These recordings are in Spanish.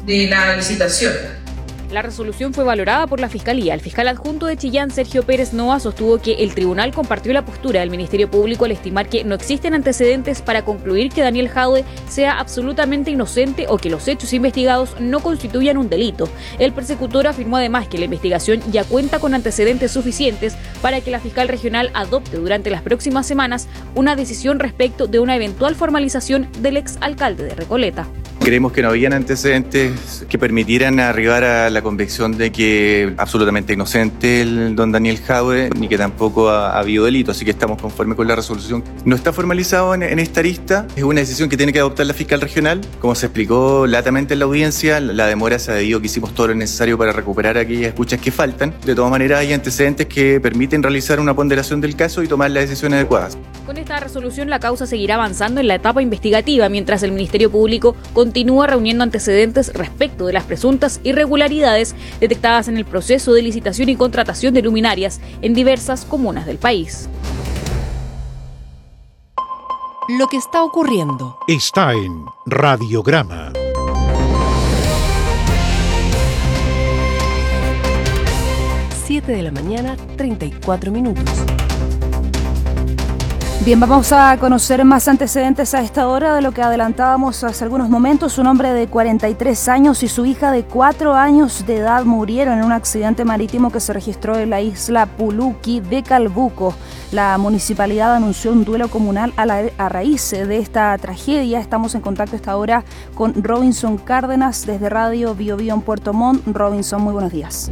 de la licitación. La resolución fue valorada por la Fiscalía. El fiscal adjunto de Chillán, Sergio Pérez Noa, sostuvo que el tribunal compartió la postura del Ministerio Público al estimar que no existen antecedentes para concluir que Daniel Jadwe sea absolutamente inocente o que los hechos investigados no constituyan un delito. El persecutor afirmó además que la investigación ya cuenta con antecedentes suficientes para que la fiscal regional adopte durante las próximas semanas una decisión respecto de una eventual formalización del exalcalde de Recoleta. Creemos que no habían antecedentes que permitieran arribar a la convicción de que absolutamente inocente el don Daniel Jadwe, ni que tampoco ha habido delito, así que estamos conformes con la resolución. No está formalizado en esta arista, es una decisión que tiene que adoptar la fiscal regional. Como se explicó latamente en la audiencia, la demora se ha debido que hicimos todo lo necesario para recuperar aquellas escuchas que faltan. De todas maneras, hay antecedentes que permiten realizar una ponderación del caso y tomar las decisiones adecuadas. Con esta resolución, la causa seguirá avanzando en la etapa investigativa, mientras el Ministerio Público continúa reuniendo antecedentes respecto de las presuntas irregularidades detectadas en el proceso de licitación y contratación de luminarias en diversas comunas del país. Lo que está ocurriendo está en Radiograma. Siete de la mañana, 34 minutos. Bien, vamos a conocer más antecedentes a esta hora de lo que adelantábamos hace algunos momentos. Un hombre de 43 años y su hija de 4 años de edad murieron en un accidente marítimo que se registró en la isla Puluqui de Calbuco. La municipalidad anunció un duelo comunal a raíz de esta tragedia. Estamos en contacto a esta hora con Robinson Cárdenas desde Radio Bio Bio en Puerto Montt. Robinson, muy buenos días.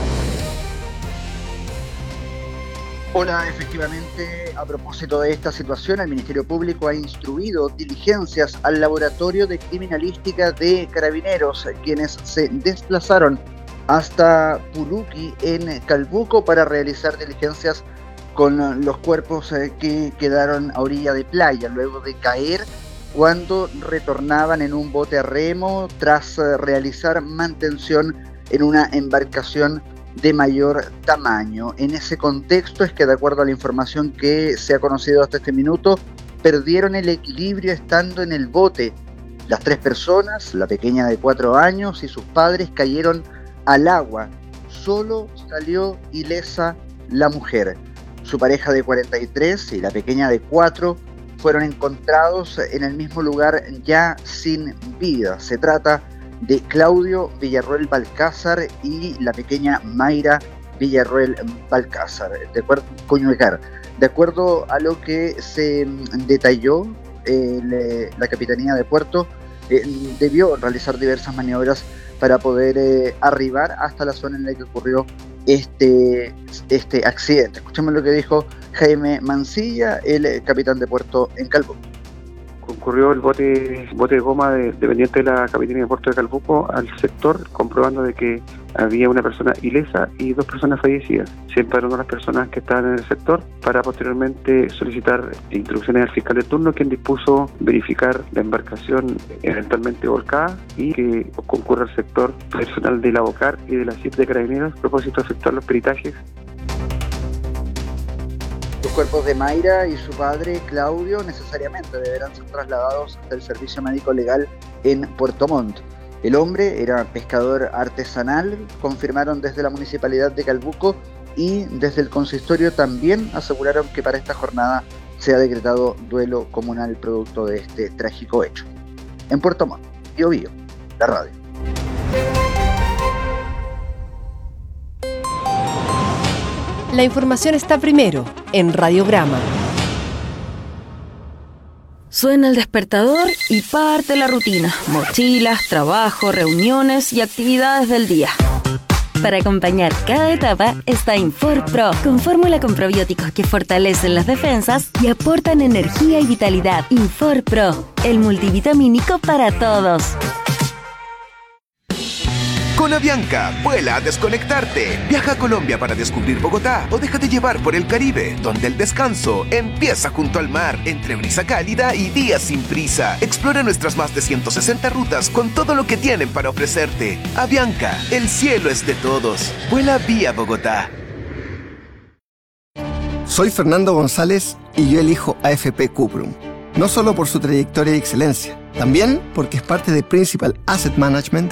Hola, efectivamente, a propósito de esta situación, el Ministerio Público ha instruido diligencias al Laboratorio de Criminalística de Carabineros, quienes se desplazaron hasta Puluqui en Calbuco para realizar diligencias con los cuerpos que quedaron a orilla de playa luego de caer cuando retornaban en un bote a remo tras realizar mantención en una embarcación de mayor tamaño. En ese contexto es que, de acuerdo a la información que se ha conocido hasta este minuto, perdieron el equilibrio estando en el bote. Las 3 personas, la pequeña de 4 años y sus padres, cayeron al agua. Solo salió ilesa la mujer. Su pareja de 43 y la pequeña de 4 fueron encontrados en el mismo lugar ya sin vida. Se trata de Claudio Villarroel Balcázar y la pequeña Mayra Villarroel Balcázar, de acuerdo a lo que se detalló, la Capitanía de Puerto debió realizar diversas maniobras para poder arribar hasta la zona en la que ocurrió este accidente. Escuchemos lo que dijo Jaime Mancilla, el capitán de Puerto en Calbuco. Concurrió el bote de goma dependiente de la Capitanía de Puerto de Calbuco al sector, comprobando de que había una persona ilesa y 2 personas fallecidas. Se empadronó a las personas que estaban en el sector para posteriormente solicitar instrucciones al fiscal de turno, quien dispuso verificar la embarcación eventualmente volcada y que concurra al sector personal de la BOCAR y de la CIP de Carabineros a propósito de efectuar los peritajes. Los cuerpos de Mayra y su padre, Claudio, necesariamente deberán ser trasladados hasta el servicio médico legal en Puerto Montt. El hombre era pescador artesanal, confirmaron desde la Municipalidad de Calbuco, y desde el consistorio también aseguraron que para esta jornada se ha decretado duelo comunal producto de este trágico hecho. En Puerto Montt, Bio Bio, la radio. La información está primero en Radiograma. Suena el despertador y parte la rutina. Mochilas, trabajo, reuniones y actividades del día. Para acompañar cada etapa está InforPro, con fórmula con probióticos que fortalecen las defensas y aportan energía y vitalidad. InforPro, el multivitamínico para todos. Con Avianca, vuela a desconectarte. Viaja a Colombia para descubrir Bogotá o déjate llevar por el Caribe, donde el descanso empieza junto al mar, entre brisa cálida y días sin prisa. Explora nuestras más de 160 rutas con todo lo que tienen para ofrecerte. Avianca, el cielo es de todos. Vuela vía Bogotá. Soy Fernando González y yo elijo AFP Cuprum. No solo por su trayectoria y excelencia, también porque es parte de Principal Asset Management,